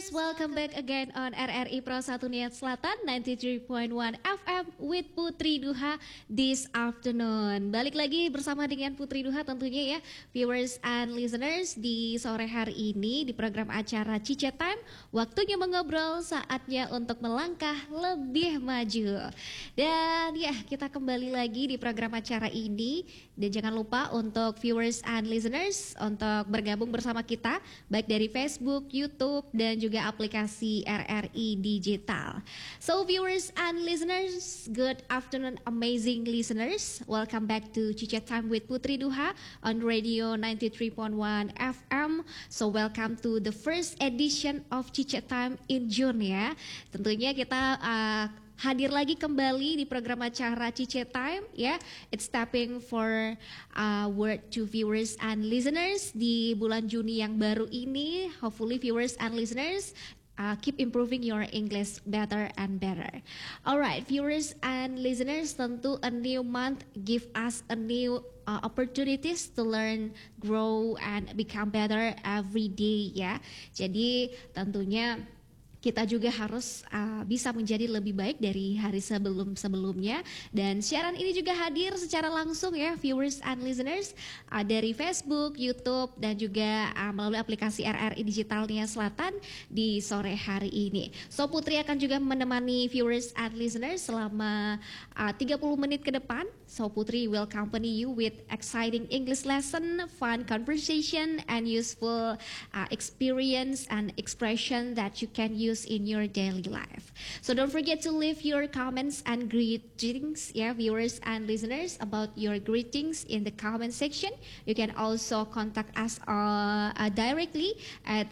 viewers, welcome back again on RRI Pro 1 Niat Selatan 93.1 FM with Putri Duha this afternoon. Balik lagi bersama dengan Putri Duha tentunya ya, viewers and listeners di sore hari ini di program acara Cice Time. Waktunya mengobrol, saatnya untuk melangkah lebih maju. Dan ya, kita kembali lagi di program acara ini. Dan jangan lupa untuk viewers and listeners untuk bergabung bersama kita baik dari Facebook, YouTube, dan juga aplikasi RRI Digital. So viewers and listeners, good afternoon amazing listeners. Welcome back to Cice Time with Putri Duha on Radio 93.1 FM. So welcome to the first edition of Cice Time in June ya. Tentunya kita hadir lagi kembali di program acara Cice Time ya. It's tapping for word to viewers and listeners di bulan Juni yang baru ini. Hopefully viewers and listeners keep improving your English better and better. Alright, viewers and listeners, tentu a new month give us a new opportunities to learn, grow, and become better every day ya. Jadi tentunya kita juga harus bisa menjadi lebih baik dari hari sebelum-sebelumnya. Dan siaran ini juga hadir secara langsung ya viewers and listeners dari Facebook, YouTube, dan juga melalui aplikasi RRI Digital Niat Selatan di sore hari ini. So Putri akan juga menemani viewers and listeners selama 30 menit ke depan. So Putri will accompany you with exciting English lesson, fun conversation, and useful experience and expression that you can use in your daily life. So don't forget to leave your comments and greetings, yeah, viewers and listeners, about your greetings in the comment section. You can also contact us directly at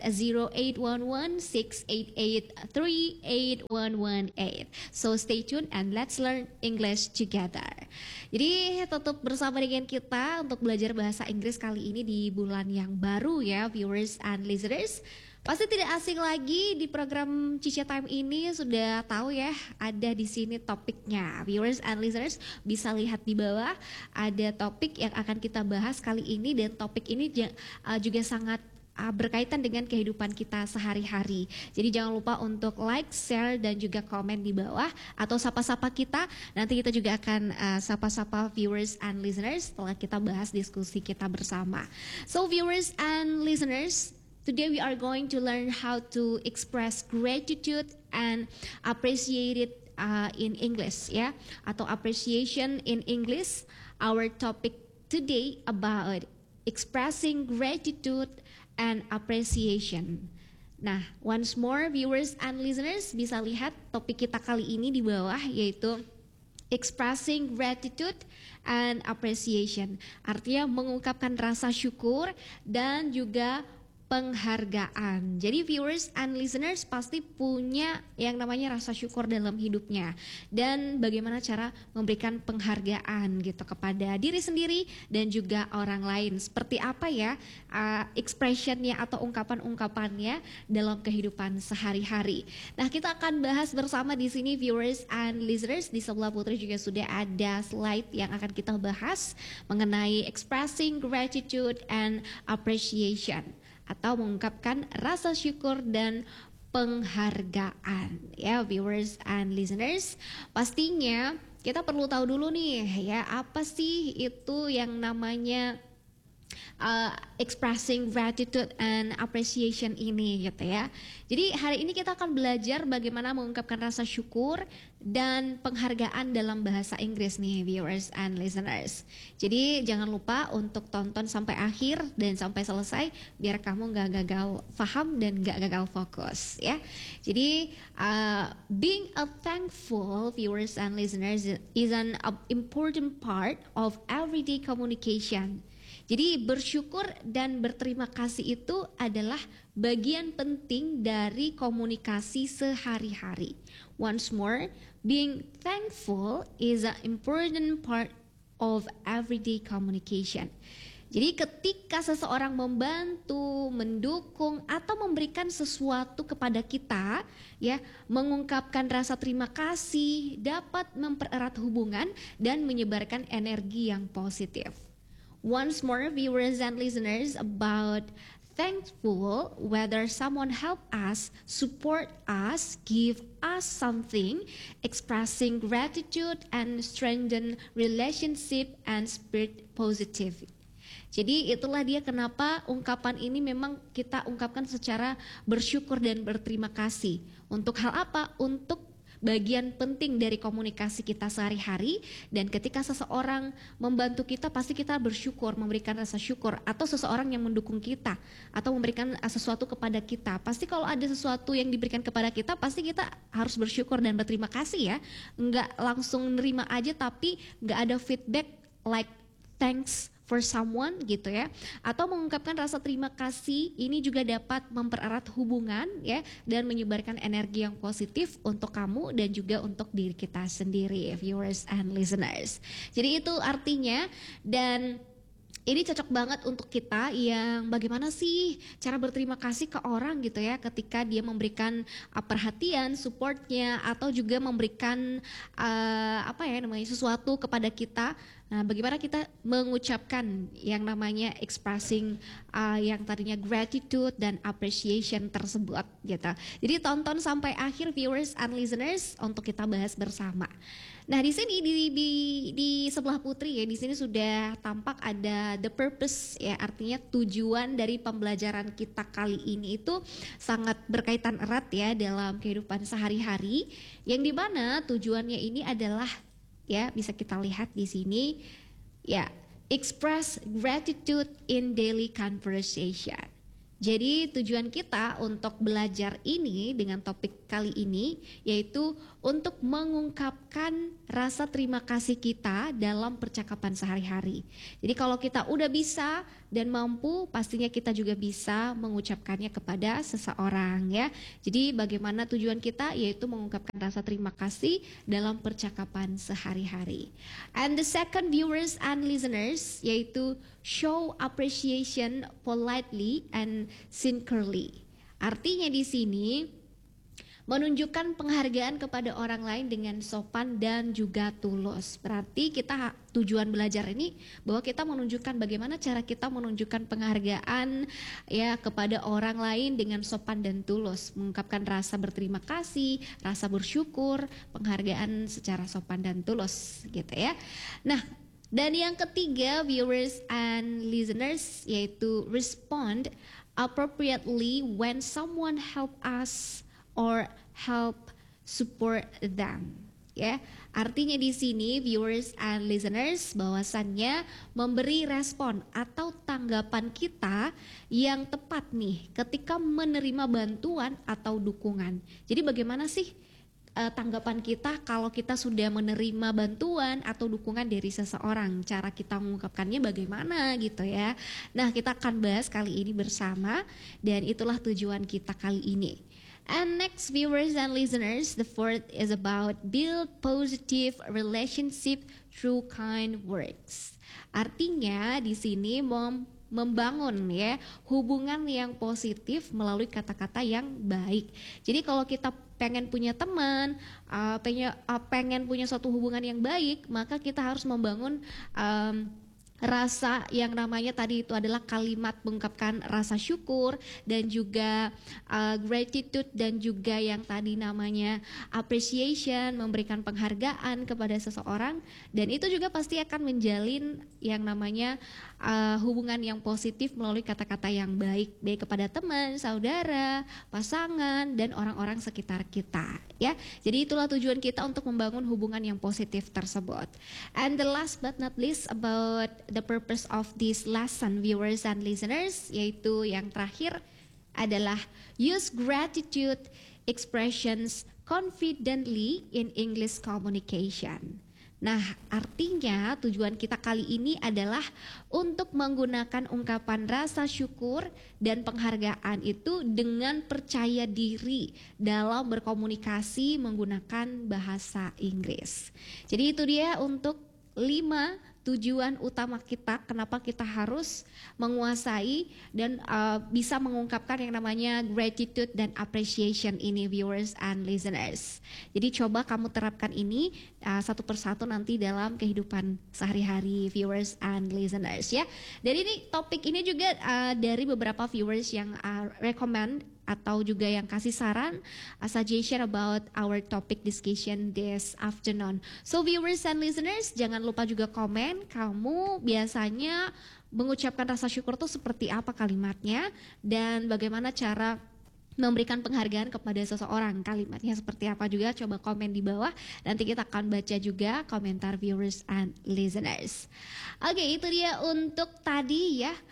0811-688-3118. So stay tuned and let's learn English together. Jadi tetap bersama dengan kita untuk belajar bahasa Inggris kali ini di bulan yang baru ya, viewers and listeners. Pasti tidak asing lagi di program Cice Time ini sudah tahu ya, ada di sini topiknya. Viewers and listeners bisa lihat di bawah ada topik yang akan kita bahas kali ini, dan topik ini juga sangat berkaitan dengan kehidupan kita sehari-hari. Jadi jangan lupa untuk like, share, dan juga komen di bawah atau sapa-sapa kita. Nanti kita juga akan sapa-sapa viewers and listeners setelah kita bahas diskusi kita bersama. So viewers and listeners, today we are going to learn how to express gratitude and appreciate it in English ya, atau appreciation in English. Our topic today about expressing gratitude and appreciation. Nah, once more viewers and listeners bisa lihat topik kita kali ini di bawah, yaitu expressing gratitude and appreciation. Artinya mengungkapkan rasa syukur dan juga penghargaan. Jadi viewers and listeners pasti punya yang namanya rasa syukur dalam hidupnya, dan bagaimana cara memberikan penghargaan gitu kepada diri sendiri dan juga orang lain. Seperti apa ya expressionnya atau ungkapan-ungkapannya dalam kehidupan sehari-hari. Nah, kita akan bahas bersama di sini viewers and listeners. Di sebelah Putri juga sudah ada slide yang akan kita bahas mengenai expressing gratitude and appreciation, atau mengungkapkan rasa syukur dan penghargaan ya viewers and listeners. Pastinya kita perlu tahu dulu nih ya, apa sih itu yang namanya expressing gratitude and appreciation ini gitu ya. Jadi hari ini kita akan belajar bagaimana mengungkapkan rasa syukur dan penghargaan dalam bahasa Inggris nih viewers and listeners. Jadi jangan lupa untuk tonton sampai akhir dan sampai selesai biar kamu gak gagal paham dan gak gagal fokus ya. Jadi being a thankful viewers and listeners is an important part of everyday communication. Jadi bersyukur dan berterima kasih itu adalah bagian penting dari komunikasi sehari-hari. Once more, being thankful is an important part of everyday communication. Jadi ketika seseorang membantu, mendukung, atau memberikan sesuatu kepada kita, ya, mengungkapkan rasa terima kasih dapat mempererat hubungan dan menyebarkan energi yang positif. Once more viewers and listeners about thankful whether someone help us, support us, give us something, expressing gratitude and strengthen relationship and spirit positive. Jadi itulah dia kenapa ungkapan ini memang kita ungkapkan secara bersyukur dan berterima kasih. Untuk hal apa? Untuk bagian penting dari komunikasi kita sehari-hari, dan ketika seseorang membantu kita pasti kita bersyukur, memberikan rasa syukur, atau seseorang yang mendukung kita atau memberikan sesuatu kepada kita, pasti kalau ada sesuatu yang diberikan kepada kita pasti kita harus bersyukur dan berterima kasih ya. Enggak langsung nerima aja tapi enggak ada feedback like thanks for someone gitu ya, atau mengungkapkan rasa terima kasih ini juga dapat mempererat hubungan ya, dan menyebarkan energi yang positif untuk kamu dan juga untuk diri kita sendiri, viewers and listeners. Jadi itu artinya, dan ini cocok banget untuk kita yang bagaimana sih cara berterima kasih ke orang gitu ya, ketika dia memberikan perhatian, supportnya, atau juga memberikan sesuatu kepada kita. Nah, bagaimana kita mengucapkan yang namanya expressing yang tadinya gratitude dan appreciation tersebut gitu. Jadi tonton sampai akhir, viewers and listeners, untuk kita bahas bersama. Nah, di sini di sebelah Putri ya, di sini sudah tampak ada the purpose ya, artinya tujuan dari pembelajaran kita kali ini itu sangat berkaitan erat ya dalam kehidupan sehari-hari, yang dimana tujuannya ini adalah ya, bisa kita lihat di sini ya, express gratitude in daily conversation. Jadi tujuan kita untuk belajar ini dengan topik kali ini yaitu untuk mengungkapkan rasa terima kasih kita dalam percakapan sehari-hari. Jadi kalau kita udah bisa dan mampu, pastinya kita juga bisa mengucapkannya kepada seseorang ya. Jadi bagaimana tujuan kita, yaitu mengungkapkan rasa terima kasih dalam percakapan sehari-hari. And the second, viewers and listeners, yaitu show appreciation politely and sincerely. Artinya di sini menunjukkan penghargaan kepada orang lain dengan sopan dan juga tulus. Berarti kita tujuan belajar ini bahwa kita menunjukkan bagaimana cara kita menunjukkan penghargaan ya kepada orang lain dengan sopan dan tulus, mengungkapkan rasa berterima kasih, rasa bersyukur, penghargaan secara sopan dan tulus gitu ya. Nah, dan yang ketiga, viewers and listeners, yaitu respond appropriately when someone help us or help support them. Ya, artinya di sini, viewers and listeners, bahwasannya memberi respon atau tanggapan kita yang tepat nih ketika menerima bantuan atau dukungan. Jadi bagaimana sih tanggapan kita kalau kita sudah menerima bantuan atau dukungan dari seseorang, cara kita mengungkapkannya bagaimana gitu ya. Nah, kita akan bahas kali ini bersama, dan itulah tujuan kita kali ini. And next, viewers and listeners, the fourth is about build positive relationship through kind words. Artinya di sini membangun ya hubungan yang positif melalui kata-kata yang baik. Jadi kalau kita pengen punya teman, pengen punya suatu hubungan yang baik, maka kita harus membangun rasa yang namanya tadi itu adalah kalimat mengungkapkan rasa syukur dan juga gratitude, dan juga yang tadi namanya appreciation, memberikan penghargaan kepada seseorang, dan itu juga pasti akan menjalin yang namanya hubungan yang positif melalui kata-kata yang baik, baik kepada teman, saudara, pasangan, dan orang-orang sekitar kita ya. Jadi itulah tujuan kita untuk membangun hubungan yang positif tersebut. And the last but not least about the purpose of this lesson, viewers and listeners, yaitu yang terakhir adalah use gratitude expressions confidently in English communication. Nah, artinya tujuan kita kali ini adalah untuk menggunakan ungkapan rasa syukur dan penghargaan itu dengan percaya diri dalam berkomunikasi menggunakan bahasa Inggris. Jadi itu dia untuk 5 tujuan utama kita, kenapa kita harus menguasai dan bisa mengungkapkan yang namanya gratitude dan appreciation ini, viewers and listeners. Jadi coba kamu terapkan ini satu persatu nanti dalam kehidupan sehari-hari, viewers and listeners ya. Dan ini topik ini juga dari beberapa viewers yang recommend atau juga yang kasih saran, suggestion about our topic discussion this afternoon. So viewers and listeners, jangan lupa juga komen, kamu biasanya mengucapkan rasa syukur itu seperti apa kalimatnya dan bagaimana cara memberikan penghargaan kepada seseorang, kalimatnya seperti apa juga, coba komen di bawah, nanti kita akan baca juga komentar viewers and listeners. Oke, itu dia untuk tadi ya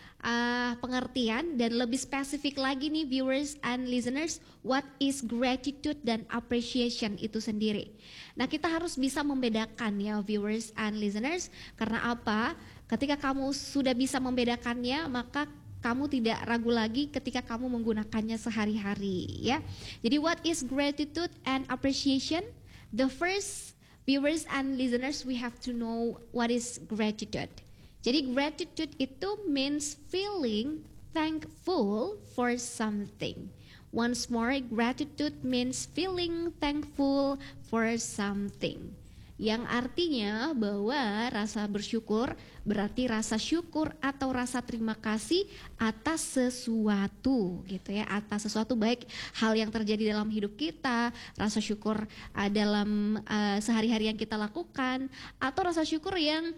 pengertian dan lebih spesifik lagi nih viewers and listeners, what is gratitude dan appreciation itu sendiri. Nah, kita harus bisa membedakan ya viewers and listeners, karena apa? Ketika kamu sudah bisa membedakannya, maka kamu tidak ragu lagi ketika kamu menggunakannya sehari-hari ya. Jadi what is gratitude and appreciation? The first, viewers and listeners, we have to know what is gratitude. Jadi gratitude itu means feeling thankful for something. Once more, gratitude means feeling thankful for something. Yang artinya bahwa rasa bersyukur berarti rasa syukur atau rasa terima kasih atas sesuatu gitu ya, atas sesuatu baik hal yang terjadi dalam hidup kita, rasa syukur dalam sehari-hari yang kita lakukan, atau rasa syukur yang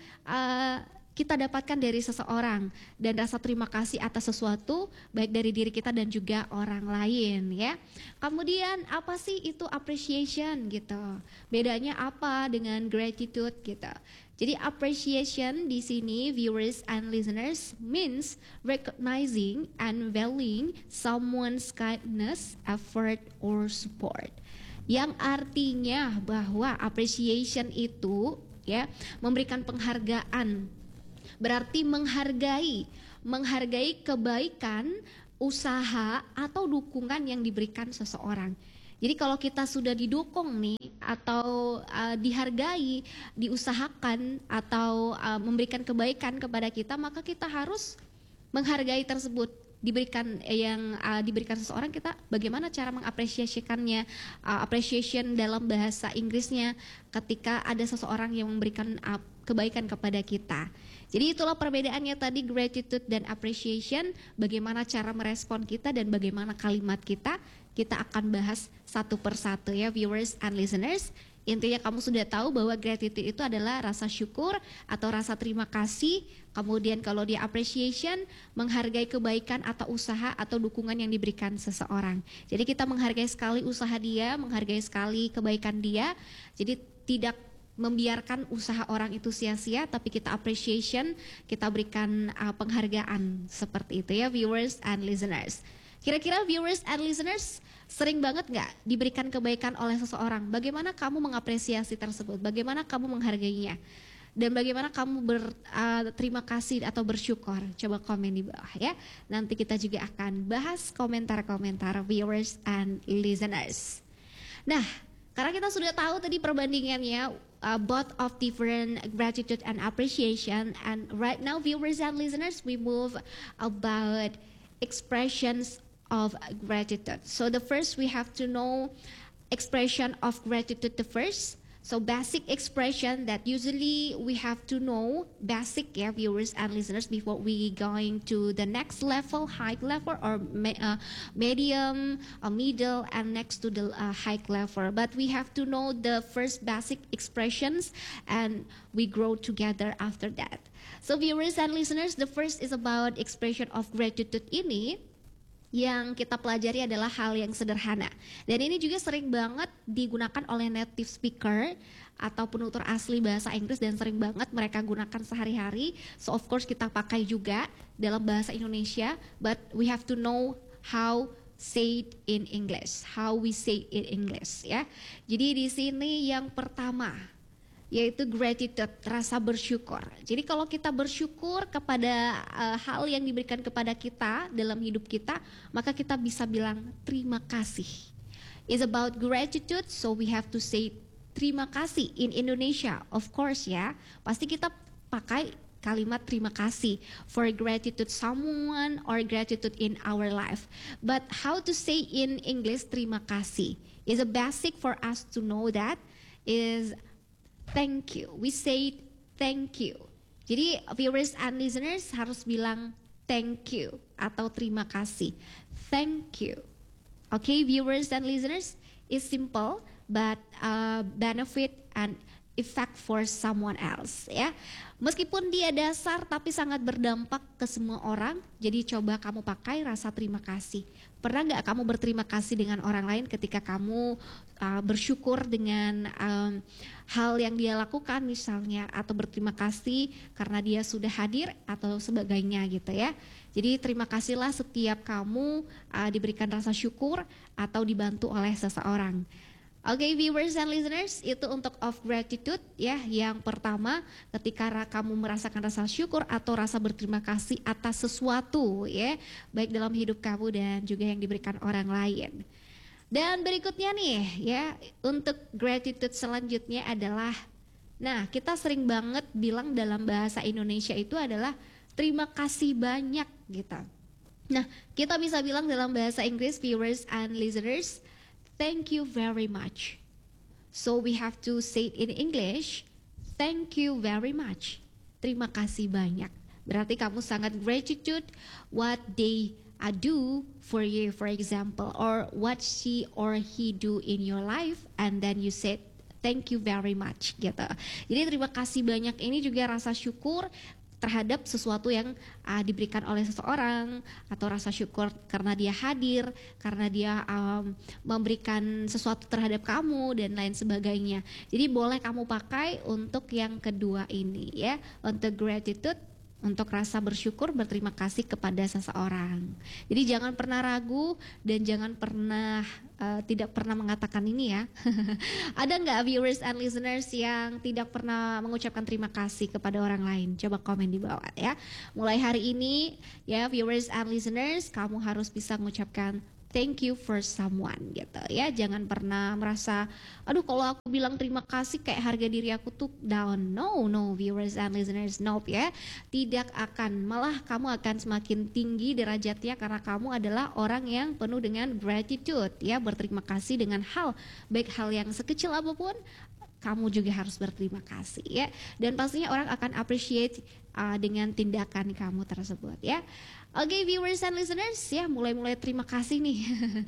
kita dapatkan dari seseorang, dan rasa terima kasih atas sesuatu baik dari diri kita dan juga orang lain ya. Kemudian apa sih itu appreciation gitu? Bedanya apa dengan gratitude gitu? Jadi appreciation di sini viewers and listeners means recognizing and valuing someone's kindness, effort or support. Yang artinya bahwa appreciation itu ya memberikan penghargaan. Berarti menghargai kebaikan, usaha atau dukungan yang diberikan seseorang. Jadi kalau kita sudah didukung nih atau dihargai, diusahakan atau memberikan kebaikan kepada kita, maka kita harus menghargai tersebut. Diberikan seseorang, kita bagaimana cara mengapresiasikannya, appreciation dalam bahasa Inggrisnya ketika ada seseorang yang memberikan kebaikan kepada kita. Jadi itulah perbedaannya tadi, gratitude dan appreciation, bagaimana cara merespon kita dan bagaimana kalimat kita akan bahas satu persatu ya viewers and listeners. Intinya kamu sudah tahu bahwa gratitude itu adalah rasa syukur atau rasa terima kasih. Kemudian kalau dia appreciation, menghargai kebaikan atau usaha atau dukungan yang diberikan seseorang. Jadi kita menghargai sekali usaha dia, menghargai sekali kebaikan dia. Jadi tidak membiarkan usaha orang itu sia-sia, tapi kita appreciation, kita berikan penghargaan seperti itu ya viewers and listeners. Kira-kira viewers and listeners sering banget nggak diberikan kebaikan oleh seseorang? Bagaimana kamu mengapresiasi tersebut? Bagaimana kamu menghargainya? Dan bagaimana kamu berterima kasih atau bersyukur? Coba komen di bawah ya. Nanti kita juga akan bahas komentar-komentar viewers and listeners. Nah, karena kita sudah tahu tadi perbandingannya, both of different gratitude and appreciation, and right now viewers and listeners, we move about expressions of gratitude. So the first we have to know expression of gratitude the first. So basic expression that usually we have to know, basic yeah, viewers and listeners, before we going to the next level, high level or medium, middle, and next to the high level. But we have to know the first basic expressions and we grow together after that. So viewers and listeners, the first is about expression of gratitude ini. Yang kita pelajari adalah hal yang sederhana. Dan ini juga sering banget digunakan oleh native speaker atau penutur asli bahasa Inggris dan sering banget mereka gunakan sehari-hari. So of course kita pakai juga dalam bahasa Indonesia, but we have to know how say it in English, how we say it in English ya. Jadi di sini yang pertama yaitu gratitude, rasa bersyukur. Jadi kalau kita bersyukur kepada hal yang diberikan kepada kita dalam hidup kita, maka kita bisa bilang terima kasih. It's about gratitude, so we have to say terima kasih in Indonesia, of course ya. Pasti kita pakai kalimat terima kasih for gratitude someone or gratitude in our life. But how to say in English terima kasih is a basic for us to know that is thank you. We say thank you. Jadi viewers and listeners harus bilang thank you atau terima kasih. Thank you. Okay, viewers and listeners, it's simple but benefit and effect for someone else ya. Meskipun dia dasar tapi sangat berdampak ke semua orang. Jadi coba kamu pakai rasa terima kasih. Pernah nggak kamu berterima kasih dengan orang lain ketika kamu bersyukur dengan hal yang dia lakukan misalnya, atau berterima kasih karena dia sudah hadir atau sebagainya gitu ya. Jadi terima kasihlah setiap kamu diberikan rasa syukur atau dibantu oleh seseorang. Oke, viewers and listeners, itu untuk of gratitude ya. Yang pertama, ketika kamu merasakan rasa syukur atau rasa berterima kasih atas sesuatu ya, baik dalam hidup kamu dan juga yang diberikan orang lain. Dan berikutnya nih ya, untuk gratitude selanjutnya adalah, nah kita sering banget bilang dalam bahasa Indonesia itu adalah terima kasih banyak gitu. Nah, kita bisa bilang dalam bahasa Inggris, viewers and listeners, thank you very much. So we have to say it in English, thank you very much. Terima kasih banyak. Berarti kamu sangat gratitude what they do for you, for example, or what she or he do in your life, and then you said thank you very much gitu. Jadi terima kasih banyak ini juga rasa syukur terhadap sesuatu yang diberikan oleh seseorang, atau rasa syukur karena dia hadir, karena dia memberikan sesuatu terhadap kamu dan lain sebagainya. Jadi boleh kamu pakai untuk yang kedua ini ya, untuk gratitude, untuk rasa bersyukur, berterima kasih kepada seseorang. Jadi jangan pernah ragu dan jangan pernah tidak pernah mengatakan ini ya. Ada nggak viewers and listeners yang tidak pernah mengucapkan terima kasih kepada orang lain? Coba komen di bawah ya. Mulai hari ini ya viewers and listeners, kamu harus bisa mengucapkan thank you for someone gitu ya. Jangan pernah merasa, aduh kalau aku bilang terima kasih kayak harga diri aku tuh down. No viewers and listeners, nope ya. Tidak akan, malah kamu akan semakin tinggi derajatnya karena kamu adalah orang yang penuh dengan gratitude ya, berterima kasih dengan hal, baik hal yang sekecil apapun, kamu juga harus berterima kasih ya. Dan pastinya orang akan appreciate dengan tindakan kamu tersebut ya. Oke, viewers and listeners ya, mulai terima kasih nih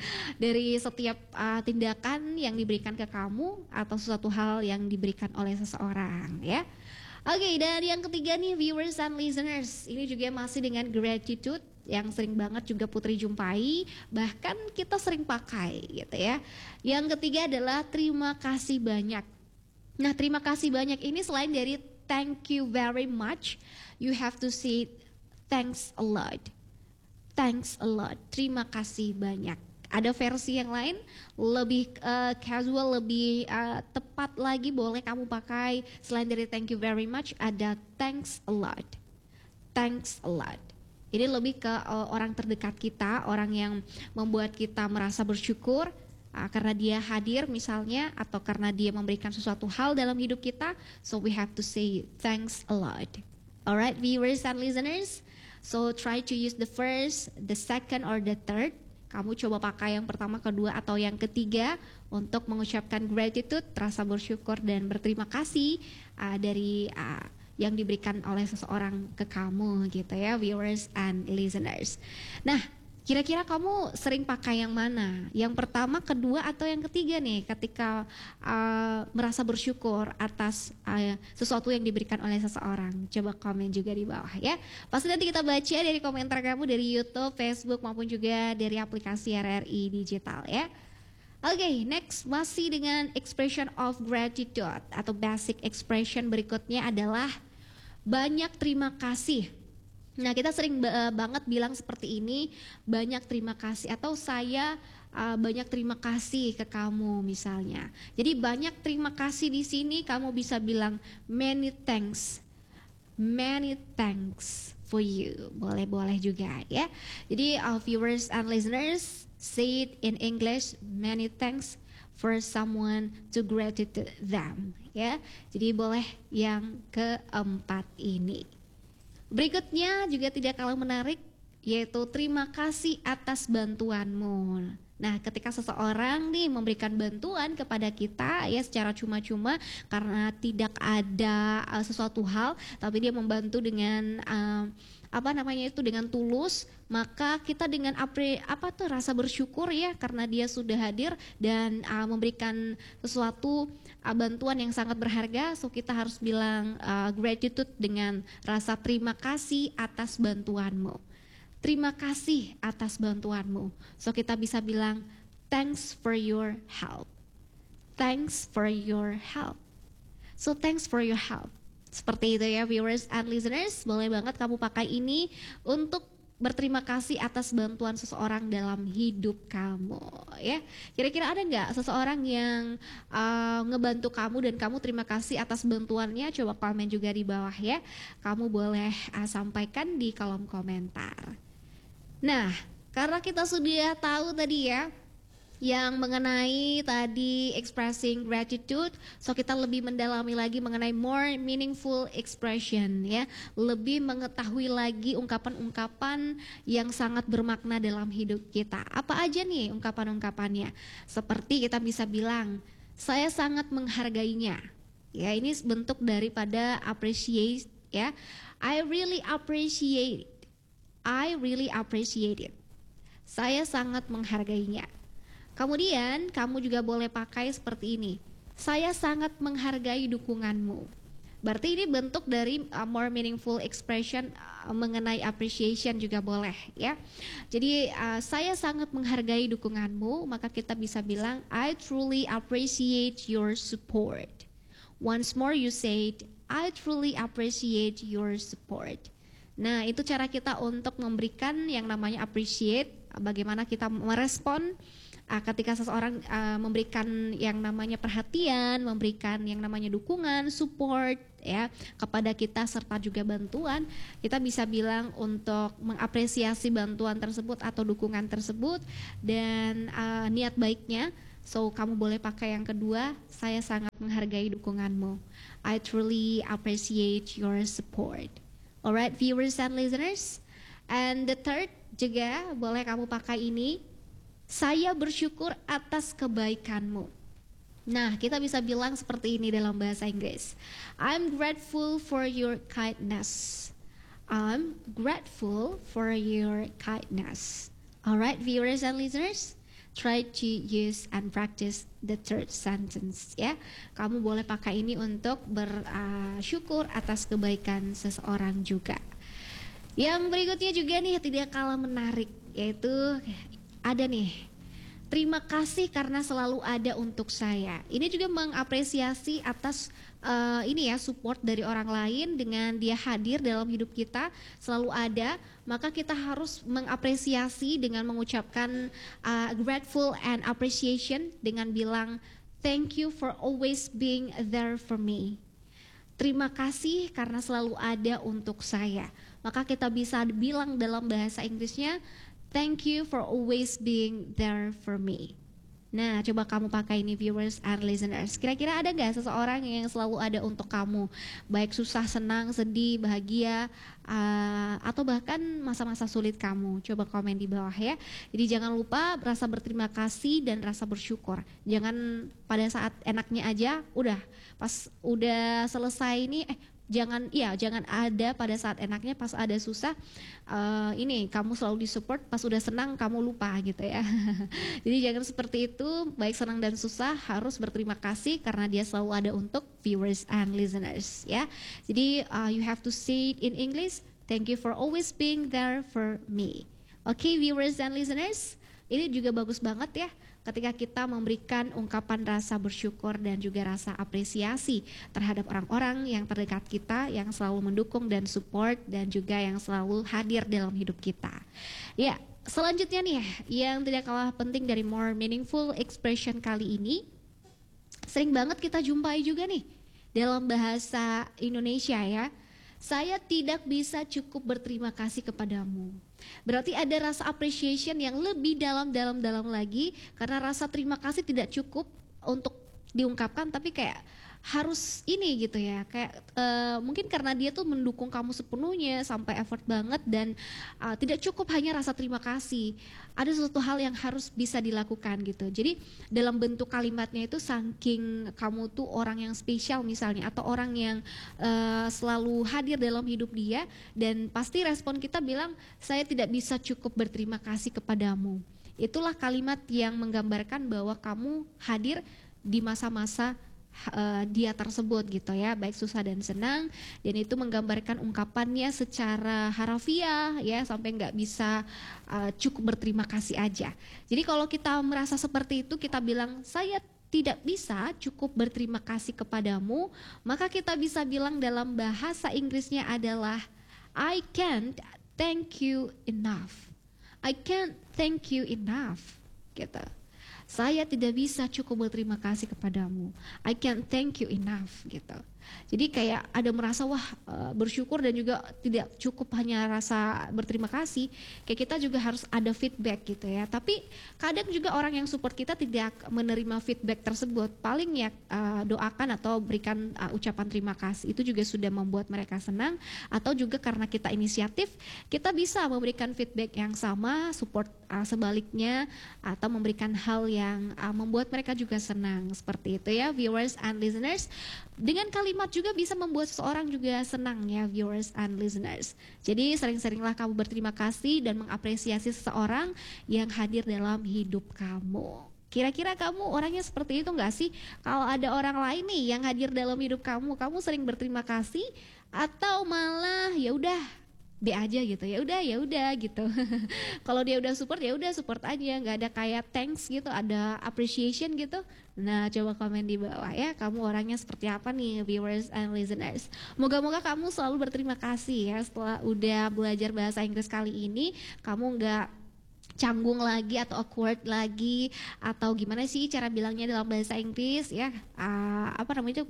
dari setiap tindakan yang diberikan ke kamu atau sesuatu hal yang diberikan oleh seseorang ya. Oke, dan yang ketiga nih viewers and listeners, ini juga masih dengan gratitude yang sering banget juga Putri jumpai, bahkan kita sering pakai gitu ya. Yang ketiga adalah terima kasih banyak. Nah, terima kasih banyak ini selain dari thank you very much, you have to say thanks a lot. Thanks a lot, terima kasih banyak. Ada versi yang lain lebih casual, lebih tepat lagi, boleh kamu pakai selain dari thank you very much, ada thanks a lot. Thanks a lot. Ini lebih ke orang terdekat kita, orang yang membuat kita merasa bersyukur karena dia hadir misalnya, atau karena dia memberikan sesuatu hal dalam hidup kita. So we have to say thanks a lot. Alright, viewers and listeners. So try to use the first, the second, or the third. Kamu coba pakai yang pertama, kedua, atau yang ketiga untuk mengucapkan gratitude, rasa bersyukur dan berterima kasih dari yang diberikan oleh seseorang ke kamu gitu ya, viewers and listeners. Nah, kira-kira kamu sering pakai yang mana? Yang pertama, kedua, atau yang ketiga nih ketika merasa bersyukur atas sesuatu yang diberikan oleh seseorang? Coba komen juga di bawah ya. Pasti nanti kita baca dari komentar kamu dari YouTube, Facebook, maupun juga dari aplikasi RRI Digital ya. Oke, next masih dengan expression of gratitude atau basic expression berikutnya adalah banyak terima kasih. Nah, kita sering banget bilang seperti ini, banyak terima kasih, atau saya banyak terima kasih ke kamu misalnya. Jadi banyak terima kasih di sini kamu bisa bilang many thanks for you. Boleh juga ya. Jadi viewers and listeners, say it in English, many thanks for someone to gratitude them, ya. Jadi boleh yang keempat ini. Berikutnya juga tidak kalah menarik, yaitu terima kasih atas bantuanmu. Nah, ketika seseorang nih memberikan bantuan kepada kita ya secara cuma-cuma karena tidak ada sesuatu hal, tapi dia membantu dengan dengan tulus, maka kita dengan rasa bersyukur ya karena dia sudah hadir dan memberikan sesuatu bantuan yang sangat berharga, so kita harus bilang gratitude dengan rasa terima kasih atas bantuanmu. Terima kasih atas bantuanmu. So kita bisa bilang thanks for your help. Thanks for your help. So thanks for your help. Seperti itu ya viewers and listeners. Boleh banget kamu pakai ini untuk berterima kasih atas bantuan seseorang dalam hidup kamu ya. Kira-kira ada nggak seseorang yang ngebantu kamu dan kamu terima kasih atas bantuannya? Coba komen juga di bawah ya. Kamu boleh sampaikan di kolom komentar. Nah, karena kita sudah tahu tadi ya yang mengenai tadi expressing gratitude, so kita lebih mendalami lagi mengenai more meaningful expression ya, lebih mengetahui lagi ungkapan-ungkapan yang sangat bermakna dalam hidup kita. Apa aja nih ungkapan-ungkapannya? Seperti kita bisa bilang, saya sangat menghargainya. Ya, ini bentuk daripada appreciate ya. I really appreciate it. Saya sangat menghargainya. Kemudian kamu juga boleh pakai seperti ini. Saya sangat menghargai dukunganmu. Berarti ini bentuk dari more meaningful expression mengenai appreciation juga boleh ya. Jadi saya sangat menghargai dukunganmu, maka kita bisa bilang I truly appreciate your support. Once more you said I truly appreciate your support. Nah, itu cara kita untuk memberikan yang namanya appreciate, bagaimana kita merespon ketika seseorang memberikan yang namanya perhatian, memberikan yang namanya dukungan, support ya kepada kita serta juga bantuan. Kita bisa bilang untuk mengapresiasi bantuan tersebut atau dukungan tersebut dan niat baiknya. So, kamu boleh pakai yang kedua, saya sangat menghargai dukunganmu. I truly appreciate your support. Alright viewers and listeners. And the third juga boleh kamu pakai ini. Saya bersyukur atas kebaikanmu. Nah, kita bisa bilang seperti ini dalam bahasa Inggris. I'm grateful for your kindness. I'm grateful for your kindness. Alright viewers and listeners. Try to use and practice the third sentence ya. Kamu boleh pakai ini untuk bersyukur atas kebaikan seseorang juga. Yang berikutnya juga nih tidak kalah menarik, yaitu ada nih, terima kasih karena selalu ada untuk saya. Ini juga mengapresiasi atas support dari orang lain dengan dia hadir dalam hidup kita, selalu ada. Maka kita harus mengapresiasi dengan mengucapkan grateful and appreciation dengan bilang thank you for always being there for me. Terima kasih karena selalu ada untuk saya. Maka kita bisa bilang dalam bahasa Inggrisnya thank you for always being there for me. Nah, coba kamu pakai ini viewers and listeners. Kira-kira ada gak seseorang yang selalu ada untuk kamu? Baik susah, senang, sedih, bahagia, atau bahkan masa-masa sulit kamu. Coba komen di bawah ya. Jadi jangan lupa rasa berterima kasih dan rasa bersyukur. Jangan pada saat enaknya aja, udah pas udah selesai ini, jangan ada pada saat enaknya, pas ada susah ini kamu selalu disupport, pas udah senang kamu lupa gitu ya. Jadi jangan seperti itu, baik senang dan susah harus berterima kasih karena dia selalu ada untuk viewers and listeners ya. Jadi you have to say it in English, thank you for always being there for me. Okay viewers and listeners, ini juga bagus banget ya ketika kita memberikan ungkapan rasa bersyukur dan juga rasa apresiasi terhadap orang-orang yang terdekat kita, yang selalu mendukung dan support dan juga yang selalu hadir dalam hidup kita. Ya, selanjutnya nih yang tidak kalah penting dari more meaningful expression kali ini, sering banget kita jumpai juga nih dalam bahasa Indonesia ya. Saya tidak bisa cukup berterima kasih kepadamu. Berarti ada rasa appreciation yang lebih dalam lagi, karena rasa terima kasih tidak cukup untuk diungkapkan, tapi kayak harus ini gitu ya, kayak mungkin karena dia tuh mendukung kamu sepenuhnya sampai effort banget, dan tidak cukup hanya rasa terima kasih, ada sesuatu hal yang harus bisa dilakukan gitu. Jadi dalam bentuk kalimatnya itu saking kamu tuh orang yang spesial misalnya, atau orang yang selalu hadir dalam hidup dia, dan pasti respon kita bilang, saya tidak bisa cukup berterima kasih kepadamu. Itulah kalimat yang menggambarkan bahwa kamu hadir di masa-masa dia tersebut gitu ya, baik susah dan senang, dan itu menggambarkan ungkapannya secara harafiah ya, sampai nggak bisa cukup berterima kasih aja. Jadi kalau kita merasa seperti itu, kita bilang saya tidak bisa cukup berterima kasih kepadamu, maka kita bisa bilang dalam bahasa Inggrisnya adalah I can't thank you enough. I can't thank you enough gitu. Saya tidak bisa cukup berterima kasih kepadamu. I can't thank you enough gitu. Jadi kayak ada merasa wah bersyukur dan juga tidak cukup hanya rasa berterima kasih. Kayak kita juga harus ada feedback gitu ya. Tapi kadang juga orang yang support kita tidak menerima feedback tersebut. Paling ya doakan atau berikan ucapan terima kasih. Itu juga sudah membuat mereka senang. Atau juga karena kita inisiatif, kita bisa memberikan feedback yang sama, support sebaliknya, atau memberikan hal yang membuat mereka juga senang. Seperti itu ya viewers and listeners. Dengan kalimat juga bisa membuat seseorang juga senang ya viewers and listeners. Jadi sering-seringlah kamu berterima kasih dan mengapresiasi seseorang yang hadir dalam hidup kamu. Kira-kira kamu orangnya seperti itu nggak sih? Kalau ada orang lain nih yang hadir dalam hidup kamu, kamu sering berterima kasih atau malah ya udah B aja gitu, ya udah gitu. Kalau dia udah support ya udah support aja, nggak ada kayak thanks gitu, ada appreciation gitu. Nah coba komen di bawah ya, kamu orangnya seperti apa nih viewers and listeners. Moga-moga kamu selalu berterima kasih ya setelah udah belajar bahasa Inggris kali ini, kamu nggak canggung lagi atau awkward lagi, atau gimana sih cara bilangnya dalam bahasa Inggris ya, apa namanya itu,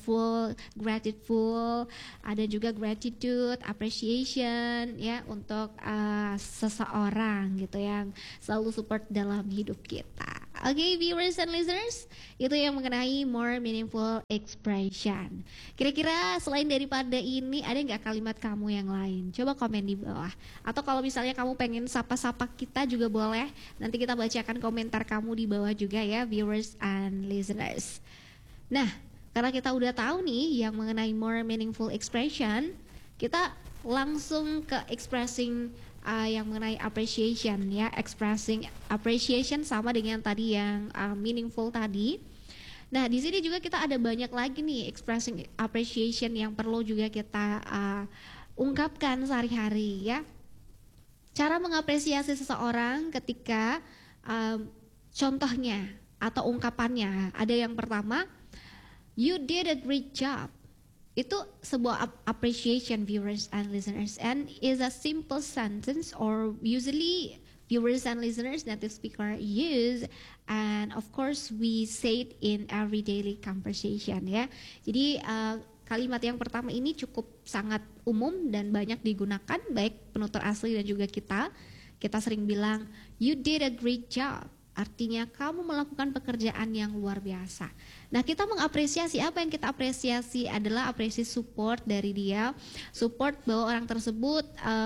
grateful, ada juga gratitude, appreciation ya untuk seseorang gitu yang selalu support dalam hidup kita. Oke, viewers and listeners, itu yang mengenai more meaningful expression. Kira-kira selain daripada ini ada nggak kalimat kamu yang lain? Coba komen di bawah. Atau kalau misalnya kamu pengen sapa-sapa kita juga boleh. Nanti kita bacakan komentar kamu di bawah juga ya, viewers and listeners. Nah, karena kita udah tahu nih yang mengenai more meaningful expression, kita langsung ke expressing yang mengenai appreciation ya, expressing appreciation sama dengan tadi yang meaningful tadi. Nah di sini juga kita ada banyak lagi nih expressing appreciation yang perlu juga kita ungkapkan sehari-hari ya. Cara mengapresiasi seseorang ketika contohnya atau ungkapannya ada yang pertama, you did a great job. Itu sebuah appreciation viewers and listeners, and is a simple sentence or usually viewers and listeners native speaker use, and of course we say it in every daily conversation ya. Jadi kalimat yang pertama ini cukup sangat umum dan banyak digunakan baik penutur asli dan juga kita sering bilang you did a great job. Artinya kamu melakukan pekerjaan yang luar biasa. Nah kita mengapresiasi, apa yang kita apresiasi adalah apresiasi support dari dia, support bahwa orang tersebut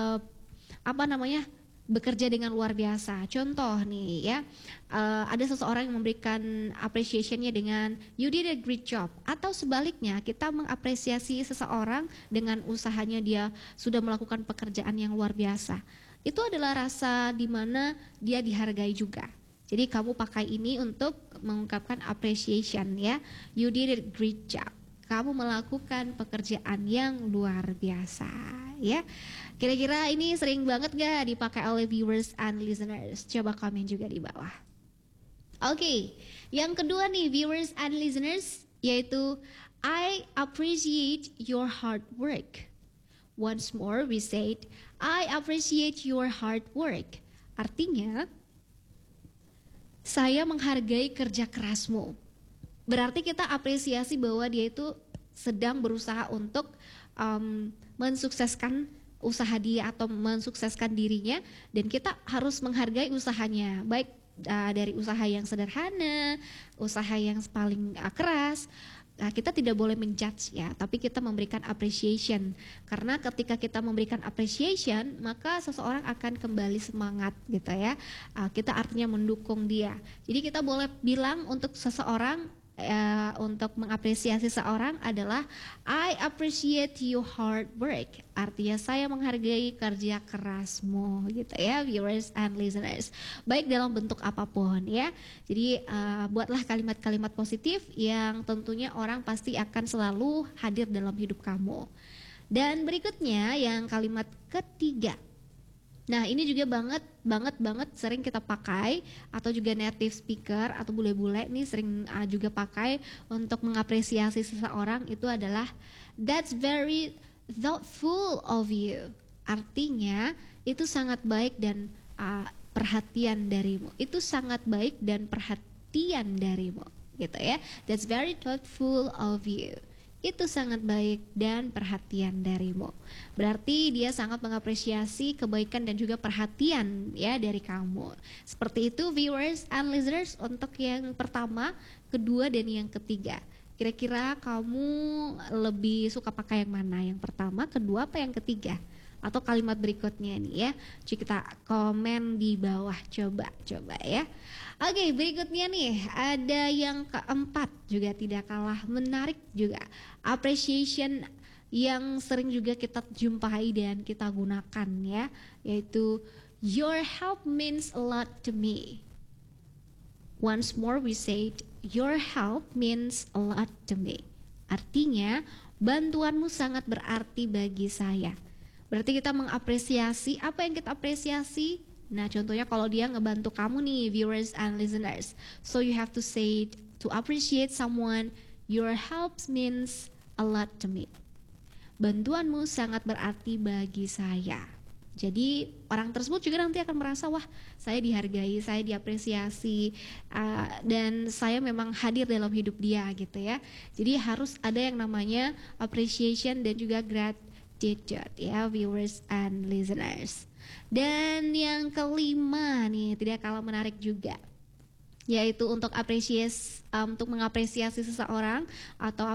bekerja dengan luar biasa. Contoh nih ya, ada seseorang yang memberikan appreciationnya dengan you did a great job, atau sebaliknya kita mengapresiasi seseorang dengan usahanya dia sudah melakukan pekerjaan yang luar biasa. Itu adalah rasa di mana dia dihargai juga. Jadi kamu pakai ini untuk mengungkapkan appreciation ya. You did a great job. Kamu melakukan pekerjaan yang luar biasa ya. Kira-kira ini sering banget gak dipakai oleh viewers and listeners? Coba komen juga di bawah. Oke, yang kedua nih viewers and listeners, yaitu I appreciate your hard work. Once more we said I appreciate your hard work. Artinya saya menghargai kerja kerasmu. Berarti kita apresiasi bahwa dia itu sedang berusaha untuk mensukseskan usaha dia atau mensukseskan dirinya, dan kita harus menghargai usahanya. Baik dari usaha yang sederhana, usaha yang paling keras. Nah, kita tidak boleh menjudge ya, tapi kita memberikan appreciation. Karena ketika kita memberikan appreciation, maka seseorang akan kembali semangat gitu ya. Kita artinya mendukung dia. Jadi kita boleh bilang untuk seseorang, untuk mengapresiasi seorang adalah I appreciate your hard work. Artinya saya menghargai kerja kerasmu gitu ya, viewers and listeners. Baik dalam bentuk apapun ya. Jadi buatlah kalimat-kalimat positif yang tentunya orang pasti akan selalu hadir dalam hidup kamu. Dan berikutnya yang kalimat ketiga. Nah ini juga banget sering kita pakai, atau juga native speaker atau bule-bule nih sering juga pakai untuk mengapresiasi seseorang, itu adalah that's very thoughtful of you. Artinya itu sangat baik dan perhatian darimu. Itu sangat baik dan perhatian darimu gitu ya. That's very thoughtful of you. Itu sangat baik dan perhatian darimu. Berarti dia sangat mengapresiasi kebaikan dan juga perhatian ya dari kamu. Seperti itu viewers and listeners untuk yang pertama, kedua dan yang ketiga. Kira-kira kamu lebih suka pakai yang mana? Yang pertama, kedua, apa yang ketiga? Atau kalimat berikutnya nih ya. Coba kita komen di bawah, coba ya. Oke, berikutnya nih ada yang keempat, juga tidak kalah menarik juga. Appreciation yang sering juga kita jumpai dan kita gunakan ya, yaitu your help means a lot to me. Once more we say your help means a lot to me. Artinya bantuanmu sangat berarti bagi saya. Berarti kita mengapresiasi, apa yang kita apresiasi? Nah contohnya kalau dia ngebantu kamu nih viewers and listeners. So you have to say to appreciate someone, your help means a lot to me. Bantuanmu sangat berarti bagi saya. Jadi orang tersebut juga nanti akan merasa wah saya dihargai, saya diapresiasi, dan saya memang hadir dalam hidup dia gitu ya. Jadi harus ada yang namanya appreciation dan juga gratitude ya viewers and listeners. Dan yang kelima nih tidak kalah menarik juga, yaitu untuk mengapresiasi seseorang atau